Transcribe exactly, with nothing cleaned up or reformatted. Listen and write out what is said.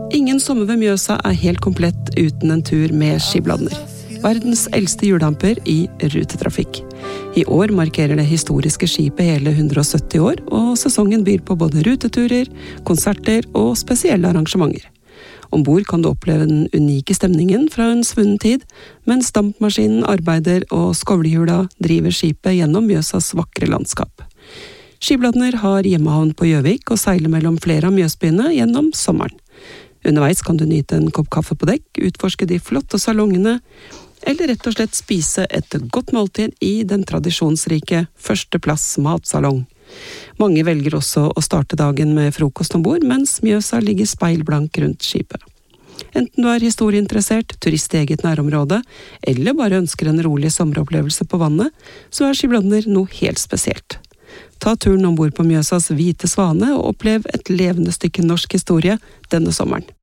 Ingen sommer ved Mjøsa er helt komplett uten en tur med Skibladner. Verdens eldste hjuldamper i rutetrafikk. I år markerer det historiske skipet hele hundre og sytti år, og sesongen byr på både ruteturer, konserter og spesielle arrangementer. Ombord kan du oppleve den unike stemningen fra en svunnen tid, mens dampmaskinen arbeider og skovlehjula driver skipet gjennom Mjøsas vakre landskap. Skibladner har hjemmehavn på Gjøvik og seiler mellom flere av Mjøsbyene gjennom sommeren. Underveis kan du nyte en kopp kaffe på dekk, utforske de flotte salongene, eller rett og slett spise et godt måltid i den tradisjonsrike førsteplass matsalong. Mange velger også å starte dagen med frokost ombord, mens Mjøsa ligger speilblank rundt skipet. Enten du er historieinteressert, turist i eget nærområde, eller bare ønsker en rolig sommeropplevelse på vannet, så er Skibladner noe helt spesielt. Ta turen ombord på Mjøsas hvite svane og opplev et levende stykke norsk historie denne sommeren.